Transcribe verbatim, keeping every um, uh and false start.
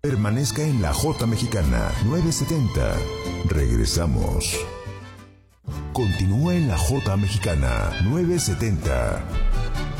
Permanezca en la J Mexicana novecientos setenta. Regresamos. Continúa en la J Mexicana novecientos setenta.